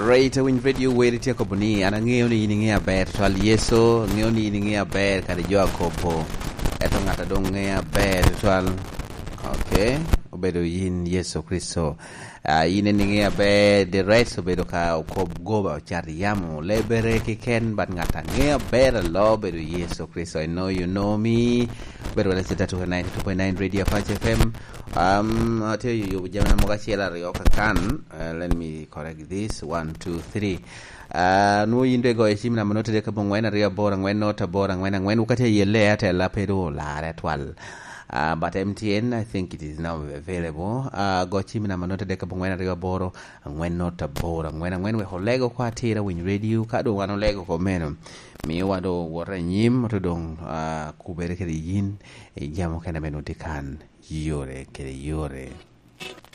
Right, win radio where it yako buni anangeo ni iningia ber twal yeso ngeo ni iningia ber kadi jo akopo eto ngata dong ngea ber twal okay obedo yin Yesu Kristo ine ningia ber the rest obedo ka okob goba chari yamu lebere kiken but ngata ngea ber lo obedo Yesu Kristo. I know you know me bedo la sita 92.9 radio Punch FM. I tell you jamana mogachiela rioka kan let me correct this 1 2 3 no yinde go eshim na manote de kabongwena ria bora ngweno ta bora ngwena ukate yele ata la pedo la retwal but MTN I think it is now available go chim na manote de kabongwena ria boro ngweno ta bora ngwena we holego kwa tira win radio kado wano lego ko meno mi wado wora nyim to dong kubere kedi yin jamo kana meno dikan yore kede yore